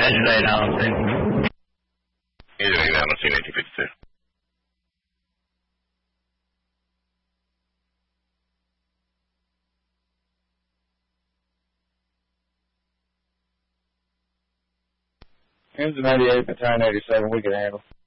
時代なので。 22年の新年に別で。 Here's the 98, Battalion 87, we can handle.